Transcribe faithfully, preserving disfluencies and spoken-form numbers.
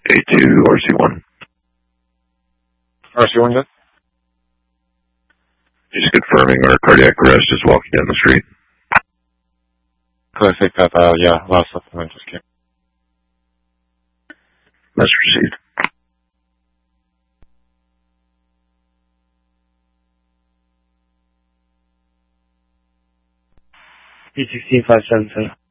A two, R C one. R C one, good. Just confirming our cardiac arrest is walking down the street. Could I take that, uh, yeah, last supplement just came. Message received. P sixteen five seven seven.